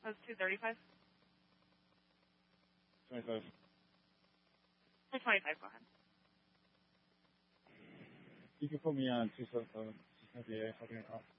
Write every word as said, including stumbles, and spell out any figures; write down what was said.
says two thirty-five. twenty-five. Or twenty-five, go ahead. You can put me on two seventy-seven. Just have the hopping off.